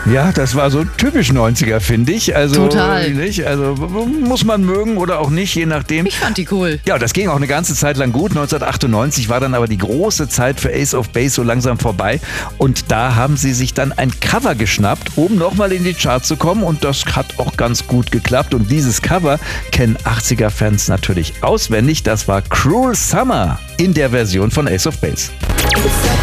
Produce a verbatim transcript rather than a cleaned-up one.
Ja, das war so typisch neunziger, finde ich. Also, Total. Nicht? Also muss man mögen oder auch nicht, je nachdem. Ich fand die cool. Ja, das ging auch eine ganze Zeit lang gut. neunzehnhundertachtundneunzig war dann aber die große Zeit für Ace of Base so langsam vorbei. Und da haben sie sich dann ein Cover geschnappt, um nochmal in die Charts zu kommen. Und das hat auch ganz gut geklappt. Und dieses Cover kennen achtziger-Fans natürlich auswendig. Das war Cruel Summer in der Version von Ace of Base.